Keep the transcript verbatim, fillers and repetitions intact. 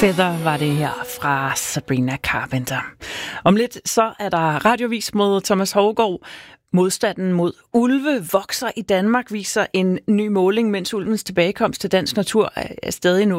Feather var det her fra Sabrina Carpenter. Om lidt så er der radiovis mod Thomas Hougaard. Modstanden mod ulve vokser i Danmark, viser en ny måling, mens ulvens tilbagekomst til dansk natur er stadig nu